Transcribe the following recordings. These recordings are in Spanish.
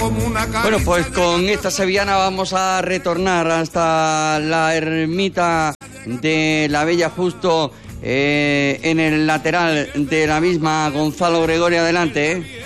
Bueno, pues con esta sevillana vamos a retornar hasta la ermita de la Bella, justo en el lateral de la misma. Gonzalo Gregorio, adelante.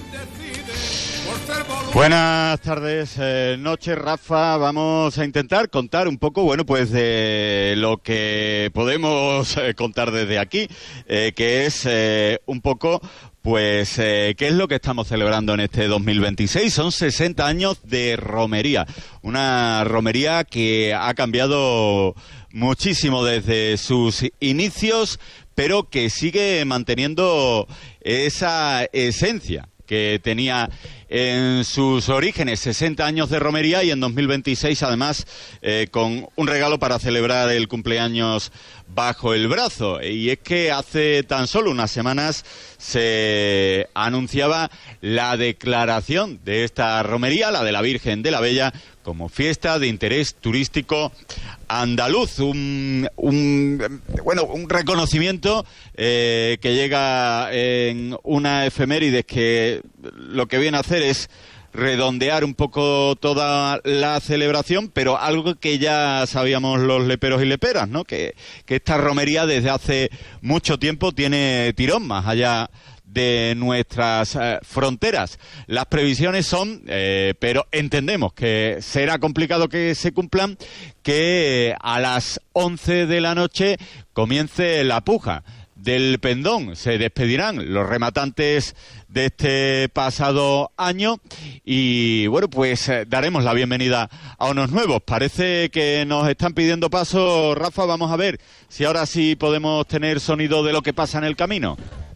Buenas tardes, noches, Rafa. Vamos a intentar contar un poco, bueno, pues de lo que podemos contar desde aquí, que es un poco, pues, qué es lo que estamos celebrando en este 2026. Son 60 años de romería, una romería que ha cambiado muchísimo desde sus inicios, pero que sigue manteniendo esa esencia que tenía en sus orígenes. 60 años de romería y en 2026 además con un regalo para celebrar el cumpleaños bajo el brazo. Y es que hace tan solo unas semanas se anunciaba la declaración de esta romería, la de la Virgen de la Bella, como fiesta de interés turístico andaluz. Un reconocimiento que llega en una efemérides que lo que viene a hacer es redondear un poco toda la celebración, pero algo que ya sabíamos los leperos y leperas, ¿no? Que esta romería desde hace mucho tiempo tiene tirón más allá de nuestras fronteras. Las previsiones son, pero entendemos que será complicado que se cumplan, que a las 11 de la noche comience la puja del pendón. Se despedirán los rematantes de este pasado año y, bueno, pues daremos la bienvenida a unos nuevos. Parece que nos están pidiendo paso, Rafa. Vamos a ver si ahora sí podemos tener sonido de lo que pasa en el camino.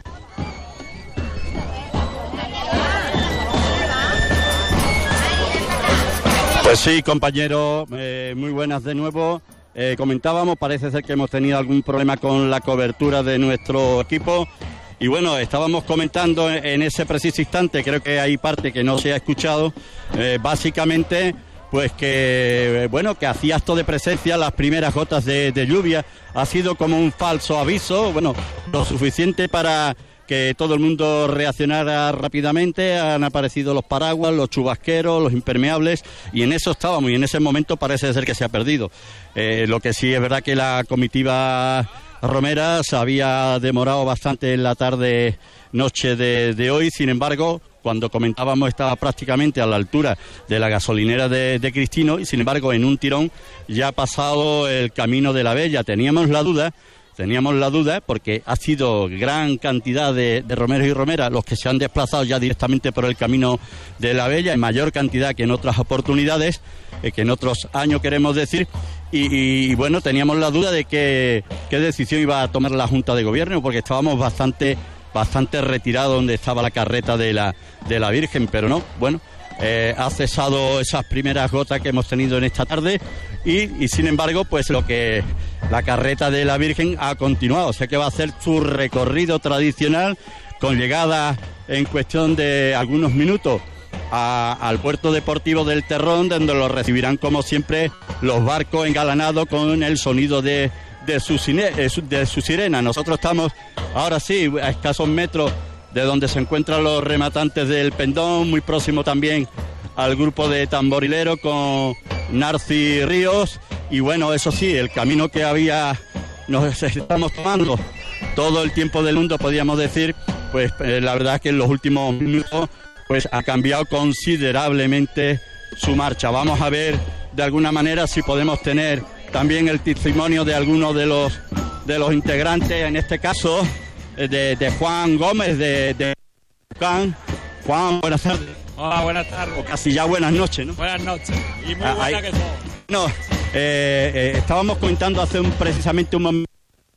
Pues sí, compañeros, muy buenas de nuevo. Comentábamos, parece ser que hemos tenido algún problema con la cobertura de nuestro equipo. Y bueno, estábamos comentando en ese preciso instante, creo que hay parte que no se ha escuchado, básicamente, pues que, bueno, que hacía acto de presencia las primeras gotas de lluvia. Ha sido como un falso aviso, bueno, lo suficiente para que todo el mundo reaccionara rápidamente. Han aparecido los paraguas, los chubasqueros, los impermeables, y en eso estábamos, y en ese momento parece ser que se ha perdido. Lo que sí es verdad que la comitiva romera se había demorado bastante en la tarde-noche de hoy. Sin embargo, cuando comentábamos, estaba prácticamente a la altura de la gasolinera de Cristino, y sin embargo en un tirón ya ha pasado el Camino de la Bella. Teníamos la duda porque ha sido gran cantidad de romeros y romeras los que se han desplazado ya directamente por el Camino de la Bella, en mayor cantidad que en otras oportunidades, que en otros años, queremos decir, y bueno, teníamos la duda de qué decisión iba a tomar la Junta de Gobierno, porque estábamos bastante retirados donde estaba la carreta de la Virgen, pero no, bueno, ha cesado esas primeras gotas que hemos tenido en esta tarde y sin embargo, pues la carreta de la Virgen ha continuado. O sea que va a hacer su recorrido tradicional con llegada en cuestión de algunos minutos al puerto deportivo del Terrón, donde lo recibirán como siempre los barcos engalanados con el sonido de su sirena. Nosotros estamos ahora sí a escasos metros de donde se encuentran los rematantes del pendón, muy próximo también al grupo de tamborileros con Narci Ríos. Y bueno, eso sí, el camino que nos estamos tomando todo el tiempo del mundo, podríamos decir, pues la verdad es que en los últimos minutos pues ha cambiado considerablemente su marcha. Vamos a ver de alguna manera si podemos tener también el testimonio de algunos de los integrantes, en este caso de Juan Gómez de Juan, buenas tardes. Hola, buenas tardes. O casi ya buenas noches, ¿no? Buenas noches. Y muy buena que todo. No, estábamos comentando hace precisamente un momento.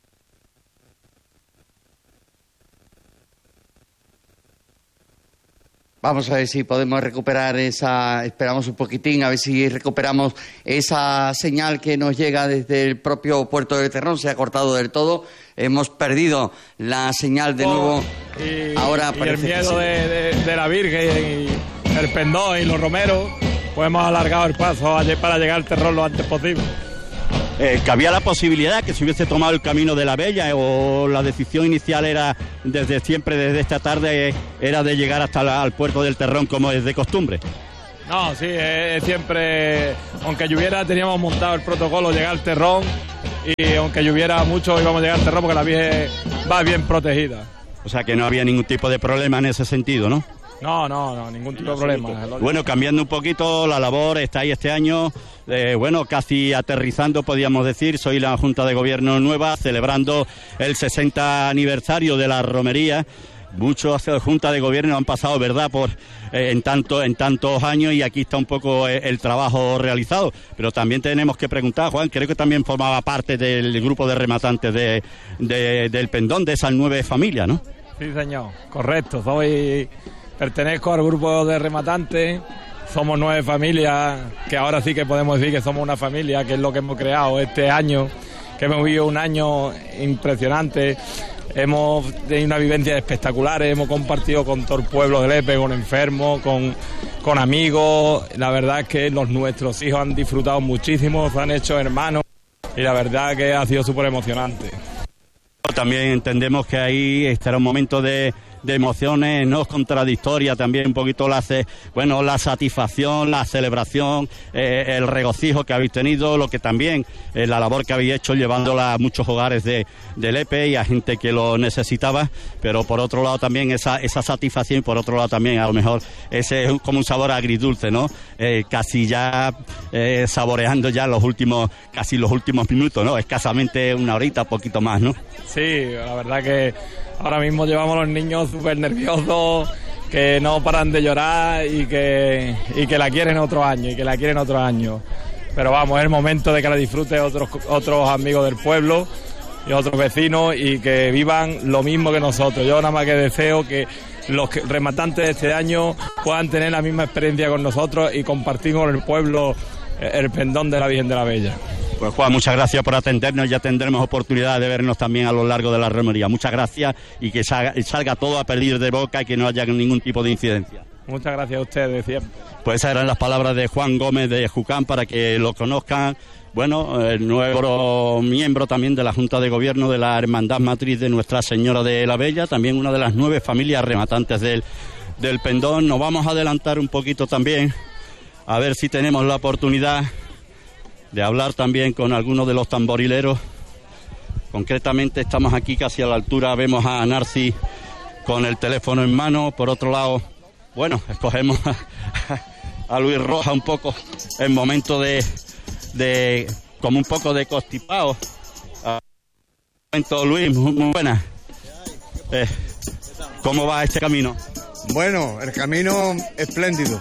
Vamos a ver si podemos recuperar esperamos un poquitín, a ver si recuperamos esa señal que nos llega desde el propio puerto del Terrón. Se ha cortado del todo, hemos perdido la señal de nuevo. Ahora y el miedo de la Virgen y el pendón y los romeros, pues hemos alargado el paso para llegar al Terrón lo antes posible. Que había la posibilidad que se hubiese tomado el Camino de la Bella, o la decisión inicial era desde esta tarde era de llegar hasta al puerto del Terrón como es de costumbre. No, sí, es siempre, aunque lloviera teníamos montado el protocolo llegar al terrón y aunque lloviera mucho íbamos a llegar al terrón porque la Virgen va bien protegida. O sea que no había ningún tipo de problema en ese sentido, ¿no? No, ningún tipo de problema. Bueno, cambiando un poquito la labor, estáis este año, casi aterrizando, podríamos decir, soy la Junta de Gobierno nueva, celebrando el 60 aniversario de la romería. Muchos juntas de gobierno han pasado, ¿verdad?, en tantos años, y aquí está un poco el trabajo realizado. Pero también tenemos que preguntar, Juan, creo que también formaba parte del grupo de rematantes del Pendón, de esas 9 familias, ¿no? Sí, señor, correcto. Pertenezco al grupo de rematantes. Somos 9 familias, que ahora sí que podemos decir que somos una familia, que es lo que hemos creado este año, que hemos vivido un año impresionante. Hemos tenido una vivencia espectacular, hemos compartido con todo el pueblo de Lepe, con enfermos, con amigos. La verdad es que nuestros hijos han disfrutado muchísimo, se han hecho hermanos y la verdad que ha sido súper emocionante. También entendemos que ahí estará un momento de emociones, no contradictorias, también un poquito la satisfacción, la celebración, el regocijo que habéis tenido, lo que también la labor que habéis hecho llevándola a muchos hogares de Lepe y a gente que lo necesitaba, pero por otro lado también esa satisfacción, y por otro lado también a lo mejor ese es como un sabor agridulce, ¿no? Casi ya saboreando ya los últimos minutos, ¿no? Escasamente una horita, poquito más, ¿no? Sí, la verdad que ahora mismo llevamos a los niños súper nerviosos, que no paran de llorar y que la quieren otro año, Pero vamos, es el momento de que la disfruten otros amigos del pueblo y otros vecinos y que vivan lo mismo que nosotros. Yo nada más que deseo que los rematantes de este año puedan tener la misma experiencia con nosotros y compartir con el pueblo el pendón de la Virgen de la Bella. Pues Juan, muchas gracias por atendernos, ya tendremos oportunidad de vernos también a lo largo de la romería. Muchas gracias y que salga todo a pedir de boca y que no haya ningún tipo de incidencia. Muchas gracias a ustedes siempre. Pues esas eran las palabras de Juan Gómez de Jucán para que lo conozcan. Bueno, el nuevo miembro también de la Junta de Gobierno de la Hermandad Matriz de Nuestra Señora de la Bella, también una de las 9 familias rematantes del Pendón. Nos vamos a adelantar un poquito también, a ver si tenemos la oportunidad de hablar también con algunos de los tamborileros. Concretamente estamos aquí casi a la altura, vemos a Narci con el teléfono en mano. Por otro lado, bueno, escogemos a Luis Roja un poco en momento de como un poco de constipado. Luis, muy buenas. ¿Cómo va este camino? Bueno, el camino espléndido.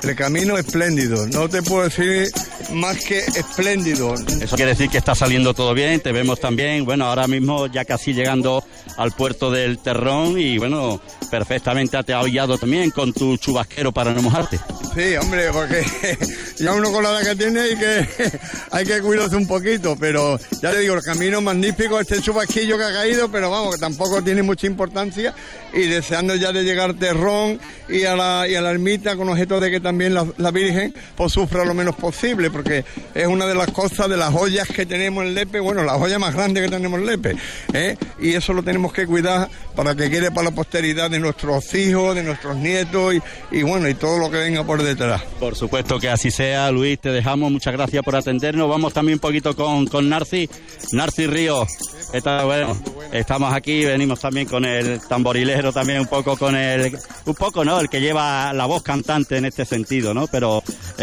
No te puedo decir más que espléndido. Eso quiere decir que está saliendo todo bien, te vemos también, bueno, ahora mismo ya casi llegando al puerto del Terrón y bueno, perfectamente ataviado también con tu chubasquero para no mojarte. Sí, hombre, porque ya uno con la edad que tiene hay que cuidarse un poquito, pero ya te digo, el camino magnífico, este chubasquillo que ha caído, pero vamos, que tampoco tiene mucha importancia y deseando ya de llegar al Terrón y a la ermita con objeto de que también la Virgen pues sufra lo menos posible, porque es una de las cosas, de las joyas que tenemos en Lepe, bueno, la joya más grande que tenemos en Lepe, y eso lo tenemos que cuidar para que quede para la posteridad de nuestros hijos, de nuestros nietos y bueno, y todo lo que venga por detrás. Por supuesto que así sea, Luis, te dejamos, muchas gracias por atendernos. Vamos también un poquito con Narci Ríos. Estamos aquí, venimos también con el tamborilero, también un poco, ¿no? El que lleva la voz cantante en este sentido, ¿no? Pero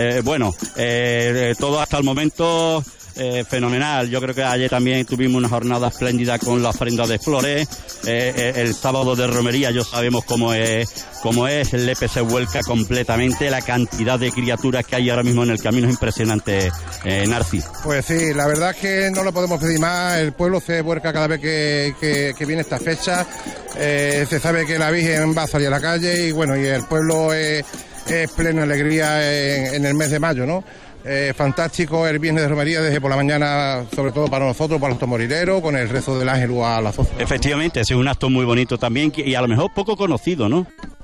todo hasta el momento fenomenal. Yo creo que ayer también tuvimos una jornada espléndida con la ofrenda de flores. El sábado de romería, ya sabemos cómo es, el Lepe se vuelca completamente, la cantidad de criaturas que hay ahora mismo en el camino es impresionante, Narci. Pues sí, la verdad es que no lo podemos pedir más, el pueblo se vuelca cada vez que viene esta fecha, se sabe que la Virgen va a salir a la calle y bueno, y el pueblo es plena alegría en el mes de mayo, ¿no? Fantástico el viernes de romería desde por la mañana, sobre todo para nosotros, para los tamborileros, con el rezo del ángel a las 12. Efectivamente, es un acto muy bonito también y a lo mejor poco conocido, ¿no?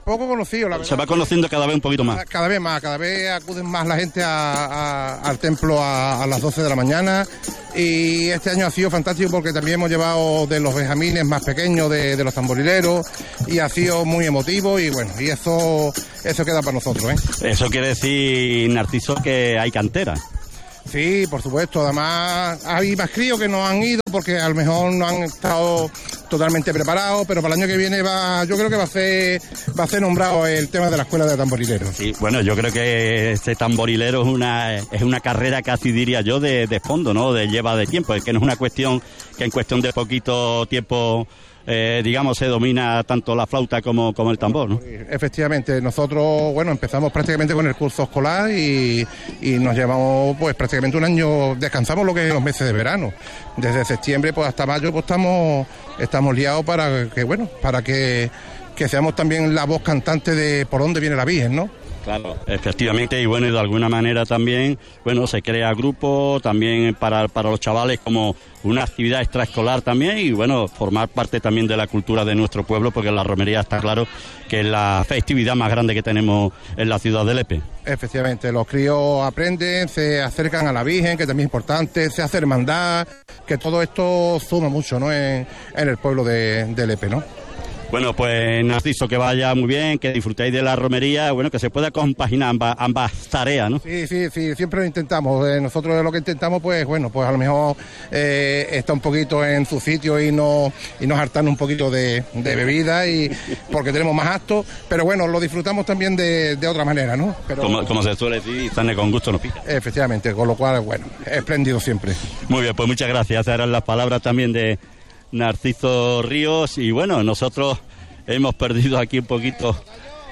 Poco conocido, la verdad. Se va conociendo cada vez un poquito más. Cada vez acuden más la gente al templo a las 12 de la mañana, y este año ha sido fantástico porque también hemos llevado de los benjamines más pequeños de los tamborileros, y ha sido muy emotivo, y bueno, y eso queda para nosotros, ¿eh? Eso quiere decir, Narciso, que hay cantera. Sí, por supuesto. Además, hay más críos que no han ido porque a lo mejor no han estado totalmente preparados, pero para el año que viene yo creo que va a ser nombrado el tema de la escuela de tamborileros. Sí, bueno, yo creo que este tamborilero es una carrera casi, diría yo, de fondo, ¿no? De lleva de tiempo. Es que no es una cuestión que en cuestión de poquito tiempo, digamos, se domina tanto la flauta como el tambor, ¿no? Efectivamente, nosotros, bueno, empezamos prácticamente con el curso escolar y nos llevamos pues prácticamente un año, descansamos lo que es los meses de verano. Desde septiembre pues hasta mayo pues estamos liados para que seamos también la voz cantante de por dónde viene la Virgen, ¿no? Claro, efectivamente, y bueno, y de alguna manera también, bueno, se crea grupo también para los chavales como una actividad extraescolar también, y bueno, formar parte también de la cultura de nuestro pueblo, porque la romería está claro que es la festividad más grande que tenemos en la ciudad de Lepe. Efectivamente, los críos aprenden, se acercan a la Virgen, que también es importante, se hace hermandad, que todo esto suma mucho, ¿no? En el pueblo de Lepe, ¿no? Bueno, pues Narciso, que vaya muy bien, que disfrutéis de la romería, bueno, que se pueda compaginar ambas tareas, ¿no? Sí, siempre lo intentamos. Nosotros lo que intentamos, pues bueno, pues a lo mejor está un poquito en su sitio y nos hartamos un poquito de bebida, y porque tenemos más actos, pero bueno, lo disfrutamos también de otra manera, ¿no? Pero, como se suele decir, sane con gusto no pica. Efectivamente, con lo cual, bueno, espléndido siempre. Muy bien, pues muchas gracias. Esas eran las palabras también de Narciso Ríos, y bueno, nosotros hemos perdido aquí un poquito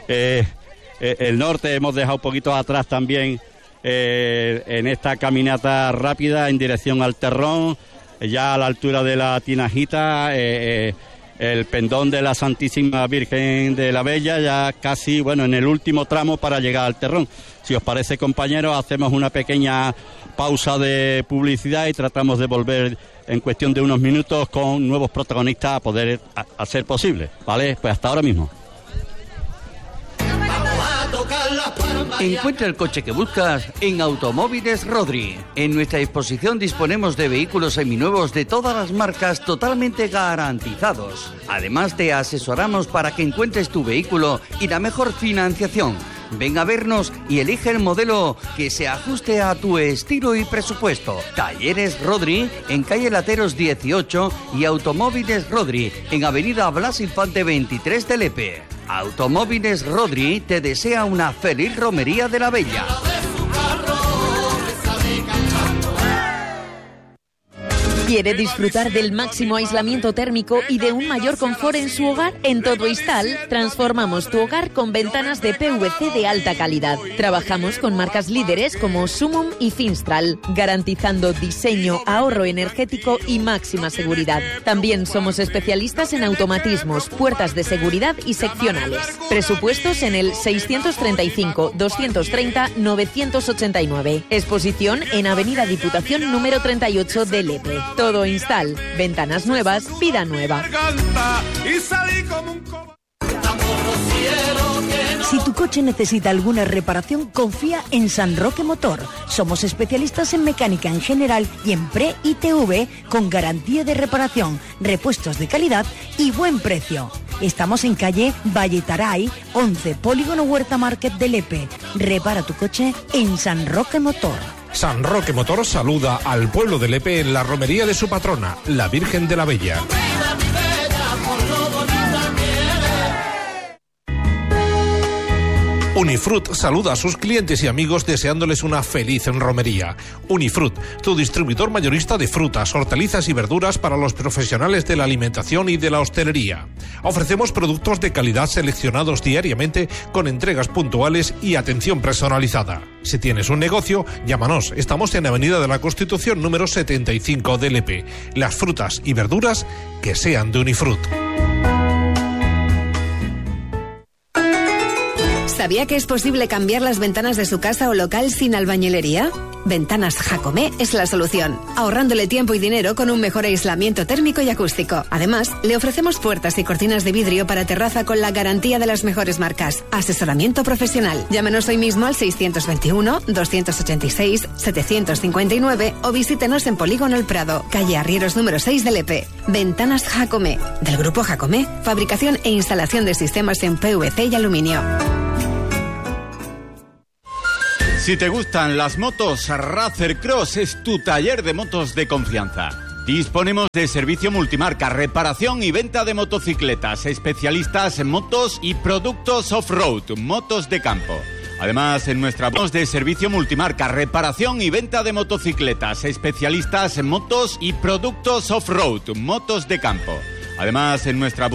el norte, hemos dejado un poquito atrás también en esta caminata rápida en dirección al Terrón, ya a la altura de la Tinajita, el pendón de la Santísima Virgen de la Bella, ya casi, bueno, en el último tramo para llegar al Terrón. Si os parece, compañeros, hacemos una pequeña pausa de publicidad y tratamos de volver en cuestión de unos minutos con nuevos protagonistas a poder hacer posible, ¿vale? Pues hasta ahora mismo. Encuentra el coche que buscas en Automóviles Rodri. En nuestra exposición disponemos de vehículos seminuevos de todas las marcas totalmente garantizados. Además, te asesoramos para que encuentres tu vehículo y la mejor financiación. Ven a vernos y elige el modelo que se ajuste a tu estilo y presupuesto. Talleres Rodri en calle Lateros 18 y Automóviles Rodri en avenida Blas Infante 23 de Lepe. Automóviles Rodri te desea una feliz romería de la Bella. ¿Quiere disfrutar del máximo aislamiento térmico y de un mayor confort en su hogar? En Todo Instal transformamos tu hogar con ventanas de PVC de alta calidad. Trabajamos con marcas líderes como Sumum y Finstral, garantizando diseño, ahorro energético y máxima seguridad. También somos especialistas en automatismos, puertas de seguridad y seccionales. Presupuestos en el 635 230 989. Exposición en Avenida Diputación número 38 de Lepe. Todo Instal. Ventanas nuevas, vida nueva. Si tu coche necesita alguna reparación, confía en San Roque Motor. Somos especialistas en mecánica en general y en pre-ITV con garantía de reparación, repuestos de calidad y buen precio. Estamos en calle Valletaray, 11, Polígono Huerta Market de Lepe. Repara tu coche en San Roque Motor. San Roque Motor saluda al pueblo de Lepe en la romería de su patrona, la Virgen de la Bella. Unifrut saluda a sus clientes y amigos deseándoles una feliz romería. Unifrut, tu distribuidor mayorista de frutas, hortalizas y verduras para los profesionales de la alimentación y de la hostelería. Ofrecemos productos de calidad seleccionados diariamente con entregas puntuales y atención personalizada. Si tienes un negocio, llámanos. Estamos en Avenida de la Constitución número 75 de Lepe. Las frutas y verduras que sean de Unifrut. ¿Sabía que es posible cambiar las ventanas de su casa o local sin albañilería? Ventanas Jacomé es la solución, ahorrándole tiempo y dinero con un mejor aislamiento térmico y acústico. Además, le ofrecemos puertas y cortinas de vidrio para terraza con la garantía de las mejores marcas. Asesoramiento profesional. Llámenos hoy mismo al 621-286-759 o visítenos en Polígono El Prado, calle Arrieros número 6 de Lepe. Ventanas Jacomé, del grupo Jacomé, fabricación e instalación de sistemas en PVC y aluminio. Si te gustan las motos, Racer Cross es tu taller de motos de confianza. Disponemos de servicio multimarca, reparación y venta de motocicletas, especialistas en motos y productos off-road, motos de campo. Además, en nuestra voz de servicio multimarca, reparación y venta de motocicletas, especialistas en motos y productos off-road, motos de campo. Además, en nuestra